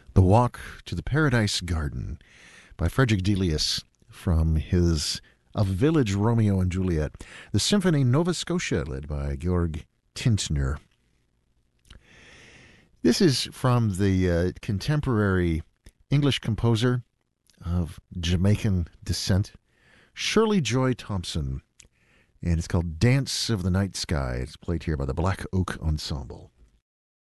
The Walk to the Paradise Garden by Frederick Delius from his A Village Romeo and Juliet. The Symphony Nova Scotia, led by Georg Tintner. This is from the contemporary English composer of Jamaican descent, Shirley Joy Thompson, and it's called Dance of the Night Sky. It's played here by the Black Oak Ensemble.